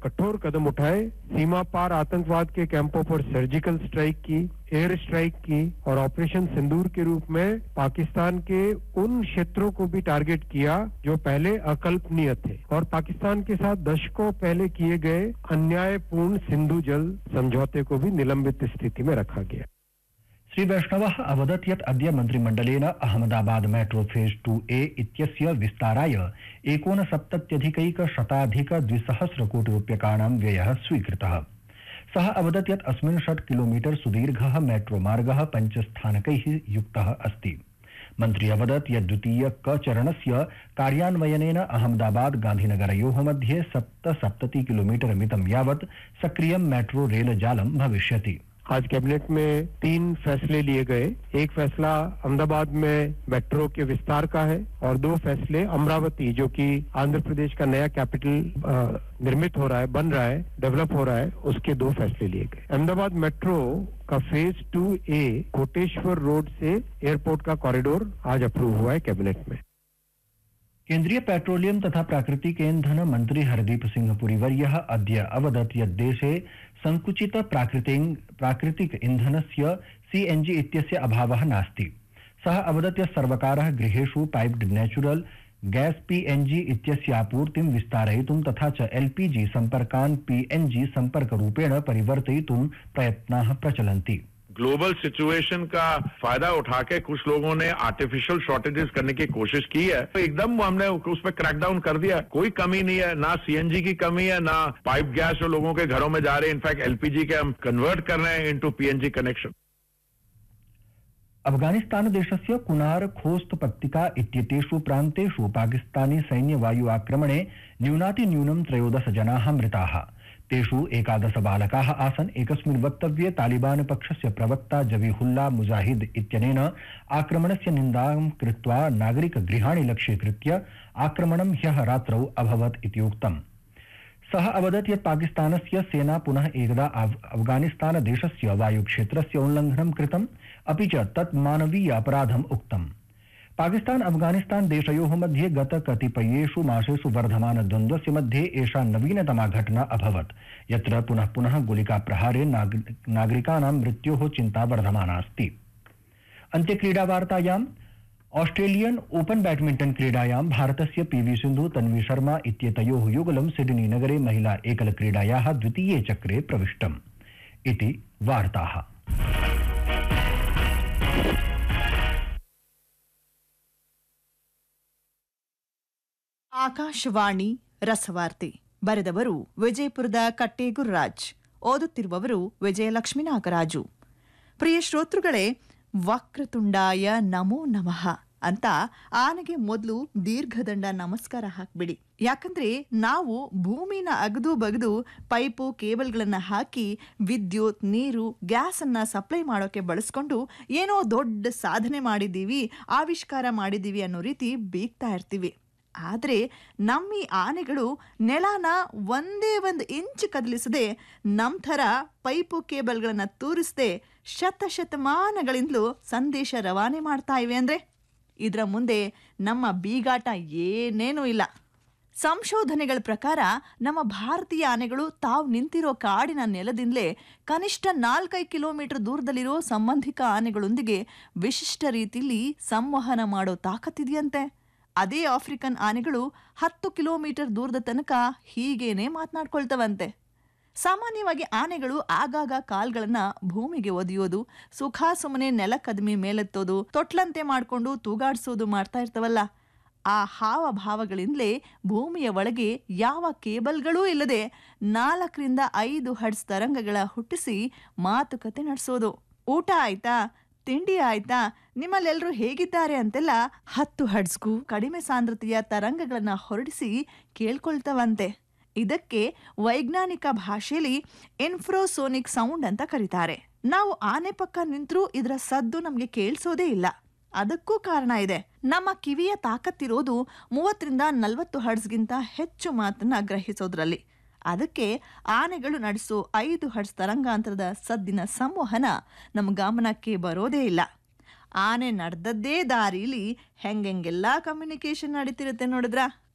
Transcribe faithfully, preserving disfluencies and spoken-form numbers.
कठोर कदम उठाए, सीमा पार आतंकवाद के कैंपों पर सर्जिकल स्ट्राइक की, एयर स्ट्राइक की और ऑपरेशन सिंदूर के रूप में पाकिस्तान के उन क्षेत्रों को भी टारगेट किया जो पहले अकल्पनीय थे और पाकिस्तान के साथ दशकों पहले किए गए अन्यायपूर्ण सिंधु जल समझौते को भी निलंबित स्थिति में रखा गया। श्री वैष्णवः अवदत् यत् अद्य मन्त्रिमण्डलेन अहमदाबाद मेट्रो फेज टू ए इत्यस्य विस्ताराय एकोनसप्तत्यधिकैकशताधिक द्विसहस्र कोटि रूप्यकाणां व्ययः स्वीकृतः। सः अवदत् यत् अस्मिन् षट् किलोमीटर सुदीर्घः मेट्रो मार्गः पञ्चस्थानकैः युक्तः अस्ति। मन्त्री अवदत् यत् द्वितीय क चरणस्य कार्यान्वयनेन अहमदाबाद गान्धीनगरयोः मध्ये सप्तसप्तति किलोमीटर मितं यावत् सक्रियं मेट्रो रेल जालं भविष्यति। आज कैबिनेट में तीन फैसले लिए गए। एक फैसला अहमदाबाद में मेट्रो के विस्तार का है और दो फैसले अमरावती, जो कि आंध्र प्रदेश का नया कैपिटल निर्मित हो रहा है, बन रहा है, डेवलप हो रहा है, उसके दो फैसले लिए गए। अहमदाबाद मेट्रो का फेज टू ए कोटेश्वर रोड से एयरपोर्ट का कॉरिडोर आज अप्रूव हुआ है कैबिनेट में। केन्द्रीय पेट्रोलियम तथा प्राकृतिक ईंधन मंत्री हरदीप सिंह पुरी वर्यः अद्य अवदत् यत् देशे संकुचित प्राकृतिक प्राकृतिक ईंधनस्य सीएनजी इत्यस्य अभावः नास्ति। सः अवदत् यत् सर्वकारः गृहेषु पाइप्ड नेचुरल गैस पीएनजी इत्यस्य आपूर्तिं विस्तारयितुं तथा च एलपीजी संपर्कान् पीएनजी संपर्करूपेण परिवर्तयितुं प्रयत्नाः प्रचलन्ति। ग्लोबल सिचुएशन का फायदा उठा के कुछ लोगों ने आर्टिफिशियल शॉर्टेजेस करने की कोशिश की है, तो एकदम हमने उस पर क्रैकडाउन कर दिया। कोई कमी नहीं है, ना सीएनजी की कमी है, ना पाइप गैस जो लोगों के घरों में जा रहे हैं। इनफैक्ट एलपीजी के हम कन्वर्ट कर रहे हैं इनटू पीएनजी कनेक्शन। अफगानिस्तान देशस्य कुनार खोस्त पत्तिका इत्येतेषु प्रान्तेषु पाकिस्तानी सैन्य वायु आक्रमणे न्यूनातिन्यूनं त्रयोदश जनाः मृताः। तेषु एकादश बालकाः आसन्। एकस्मिन् वक्तव्ये तालिबान पक्षस्य प्रवक्ता जबीहुल्ला मुजाहिद इत्यनेन आक्रमणस्य निन्दां कृत्वा नागरिकगृहाणि लक्ष्यीकृत्य आक्रमणं ह्यः रात्रौ अभवत् इति उक्तम्। सः अवदत् यत् पाकिस्तानस्य सेना पुनः एकदा अफगानिस्तान देशस्य वायुक्षेत्रस्य उल्लङ्घनं कृतम्, अपि च तत् मानवीय अपराधम् उक्तम्। पाकिस्तान अफगानिस्तान देशयोः मध्ये गत कतिपयेषु मासेषु वर्धमानद्वन्द्वस्य मध्ये एषा नवीनतमा घटना अभवत्, यत्र पुनः पुनः गोलिकाप्रहारे नागरिकाणां मृत्योः चिन्ता वर्धमाना अस्ति। अन्त्यक्रीडावार्तायाम् ऑस्ट्रेलियन ओपन बैडमिंटन क्रीडायां भारतस्य पीवी सिन्धु तन्वी शर्मा इत्येतयोः युगलं सिडनी नगरे महिला एकल क्रीडायाः द्वितीये चक्रे प्रविष्टम् इति वार्ताः। ಆಕಾಶವಾಣಿ ರಸವಾರ್ತೆ. ಬರೆದವರು ವಿಜಯಪುರದ ಕಟ್ಟೇಗುರ್ರಾಜ್, ಓದುತ್ತಿರುವವರು ವಿಜಯಲಕ್ಷ್ಮೀ ನಾಗರಾಜು. ಪ್ರಿಯ ಶ್ರೋತೃಗಳೇ, ವಕ್ರತುಂಡಾಯ ನಮೋ ನಮಃ ಅಂತ ಆನೆಗೆ ಮೊದಲು ದೀರ್ಘದಂಡ ನಮಸ್ಕಾರ ಹಾಕ್ಬಿಡಿ. ಯಾಕಂದ್ರೆ ನಾವು ಭೂಮಿನ ಅಗದು ಬಗದು ಪೈಪು ಕೇಬಲ್ಗಳನ್ನ ಹಾಕಿ ವಿದ್ಯುತ್, ನೀರು, ಗ್ಯಾಸ್ ಅನ್ನ ಸಪ್ಲೈ ಮಾಡೋಕೆ ಬಳಸ್ಕೊಂಡು ಏನೋ ದೊಡ್ಡ ಸಾಧನೆ ಮಾಡಿದ್ದೀವಿ, ಆವಿಷ್ಕಾರ ಮಾಡಿದ್ದೀವಿ ಅನ್ನೋ ರೀತಿ ಬೀಗ್ತಾ ಇರ್ತೀವಿ. ಆದರೆ ನಮ್ಮ ಈ ಆನೆಗಳು ನೆಲನ ಒಂದೇ ಒಂದು ಇಂಚ್ ಕದಲಿಸದೆ ನಮ್ಮ ಥರ ಪೈಪು ಕೇಬಲ್ಗಳನ್ನು ತೂರಿಸದೆ ಶತಶತಮಾನಗಳಿಂದಲೂ ಸಂದೇಶ ರವಾನೆ ಮಾಡ್ತಾ ಇವೆ ಅಂದರೆ ಇದರ ಮುಂದೆ ನಮ್ಮ ಬೀಗಾಟ ಏನೇನೂ ಇಲ್ಲ. ಸಂಶೋಧನೆಗಳ ಪ್ರಕಾರ ನಮ್ಮ ಭಾರತೀಯ ಆನೆಗಳು ತಾವು ನಿಂತಿರೋ ಕಾಡಿನ ನೆಲದಿಂದಲೇ ಕನಿಷ್ಠ ನಾಲ್ಕೈದು ಕಿಲೋಮೀಟರ್ ದೂರದಲ್ಲಿರೋ ಸಂಬಂಧಿಕ ಆನೆಗಳೊಂದಿಗೆ ವಿಶಿಷ್ಟ ರೀತಿಯಲ್ಲಿ ಸಂವಹನ ಮಾಡೋ ತಾಕತ್ತಿದೆಯಂತೆ. ಅದೇ ಆಫ್ರಿಕನ್ ಆನೆಗಳು ಹತ್ತು ಕಿಲೋಮೀಟರ್ ದೂರದ ತನಕ ಹೀಗೇನೆ ಮಾತನಾಡ್ಕೊಳ್ತವಂತೆ. ಸಾಮಾನ್ಯವಾಗಿ ಆನೆಗಳು ಆಗಾಗ ಕಾಲ್ಗಳನ್ನ ಭೂಮಿಗೆ ಒದೆಯೋದು, ಸುಖ ಸುಮ್ಮನೆ ನೆಲ ಕದಮಿ ಮೇಲೆತ್ತೋದು, ತೊಟ್ಲಂತೆ ಮಾಡಿಕೊಂಡು ತೂಗಾಡಿಸೋದು ಮಾಡ್ತಾ ಇರ್ತವಲ್ಲ, ಆ ಹಾವಭಾವಗಳಿಂದಲೇ ಭೂಮಿಯ ಒಳಗೆ ಯಾವ ಕೇಬಲ್ಗಳೂ ಇಲ್ಲದೆ ನಾಲ್ಕರಿಂದ ಐದು ಹರ್ಟ್ಜ್ ತರಂಗಗಳ ಹುಟ್ಟಿಸಿ ಮಾತುಕತೆ ನಡೆಸೋದು. ಊಟ ಆಯ್ತಾ, ತಿಂಡಿ ಆಯ್ತಾ, ನಿಮ್ಮಲ್ಲೆಲ್ಲರೂ ಹೇಗಿದ್ದಾರೆ ಅಂತೆಲ್ಲ ಹತ್ತು ಹರ್ಟ್ಜ್ಗೂ ಕಡಿಮೆ ಸಾಂದ್ರತೆಯ ತರಂಗಗಳನ್ನ ಹೊರಡಿಸಿ ಕೇಳ್ಕೊಳ್ತವಂತೆ. ಇದಕ್ಕೆ ವೈಜ್ಞಾನಿಕ ಭಾಷೆಯಲ್ಲಿ ಇನ್ಫ್ರೋಸೋನಿಕ್ ಸೌಂಡ್ ಅಂತ ಕರೀತಾರೆ. ನಾವು ಆನೆ ಪಕ್ಕ ನಿಂತರೂ ಇದರ ಸದ್ದು ನಮಗೆ ಕೇಳಿಸೋದೇ ಇಲ್ಲ. ಅದಕ್ಕೂ ಕಾರಣ ಇದೆ. ನಮ್ಮ ಕಿವಿಯ ತಾಕತ್ತಿರೋದು ಮೂವತ್ತರಿಂದ ನಲವತ್ತು ಹರ್ಟ್ಜ್ಗಿಂತ ಹೆಚ್ಚು ಮಾತನ್ನ ಗ್ರಹಿಸೋದ್ರಲ್ಲಿ. ಅದಕ್ಕೆ ಆನೆಗಳು ನಡೆಸೋ ಐದು ಹರ್ಟ್ಜ್ ತರಂಗಾಂತರದ ಸದ್ದಿನ ಸಂವಹನ ನಮ್ಮ ಗಮನಕ್ಕೆ ಬರೋದೇ ಇಲ್ಲ. ಆನೆ ನಡೆದದ್ದೇ ದಾರಿಲಿ ಹೆಂಗೆಂಗೆಲ್ಲ ಕಮ್ಯುನಿಕೇಶನ್ ನಡೀತಿರುತ್ತೆ ನೋಡಿದ್ರ.